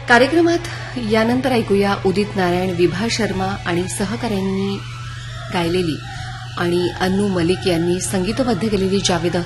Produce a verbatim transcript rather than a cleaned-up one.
कार्यक्रमात यानंतर ऐकूया उदित नारायण, विभा शर्मा आणि सहकाऱ्यांनी गायलेली आणि अन्नू मलिक यांनी संगीतबद्ध केलेली जावेद